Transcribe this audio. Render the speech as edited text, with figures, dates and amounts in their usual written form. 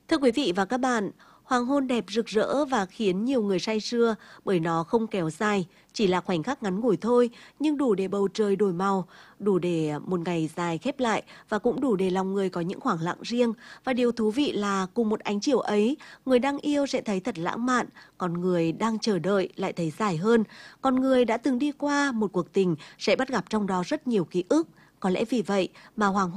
Thưa quý vị và các bạn, hoàng hôn đẹp rực rỡ và khiến nhiều người say sưa bởi nó không kéo dài, chỉ là khoảnh khắc ngắn ngủi thôi, nhưng đủ để bầu trời đổi màu, đủ để một ngày dài khép lại và cũng đủ để lòng người có những khoảng lặng riêng. Và điều thú vị là cùng một ánh chiều ấy, người đang yêu sẽ thấy thật lãng mạn, còn người đang chờ đợi lại thấy dài hơn. Còn người đã từng đi qua một cuộc tình sẽ bắt gặp trong đó rất nhiều ký ức. Có lẽ vì vậy mà hoàng hôn